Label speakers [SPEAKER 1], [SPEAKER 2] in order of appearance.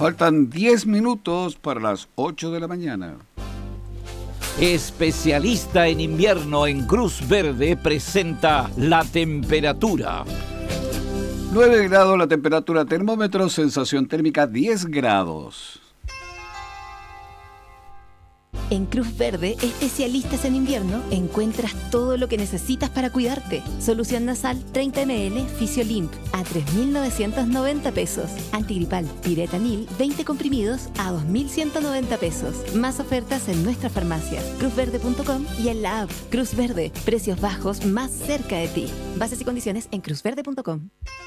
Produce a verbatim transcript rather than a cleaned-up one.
[SPEAKER 1] Faltan diez minutos para las ocho de la mañana.
[SPEAKER 2] Especialista en invierno en Cruz Verde presenta la temperatura.
[SPEAKER 1] nueve grados la temperatura termómetro, sensación térmica diez grados.
[SPEAKER 3] En Cruz Verde, especialistas en invierno, encuentras todo lo que necesitas para cuidarte. Solución nasal treinta mililitros Fisiolimp a tres mil novecientos noventa pesos. Antigripal Piretanil veinte comprimidos a dos mil ciento noventa pesos. Más ofertas en nuestras farmacias, cruz verde punto com y en la app. Cruz Verde, precios bajos más cerca de ti. Bases y condiciones en cruz verde punto com.